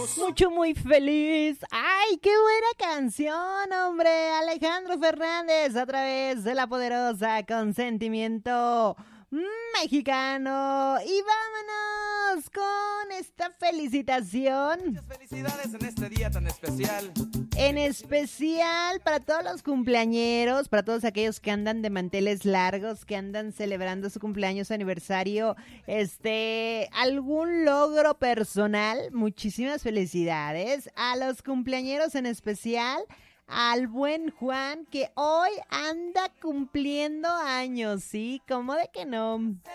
Muy feliz. ¡Ay, qué buena canción, hombre! Alejandro Fernández a través de la poderosa Consentimiento Mexicano. Y vámonos con esta felicitación. Muchas felicidades en este día tan especial. En especial para todos los cumpleañeros, para todos aquellos que andan de manteles largos, que andan celebrando su cumpleaños, aniversario, algún logro personal. Muchísimas felicidades a los cumpleañeros, en especial al buen Juan, que hoy anda cumpliendo años, ¿sí? ¿Cómo de que no?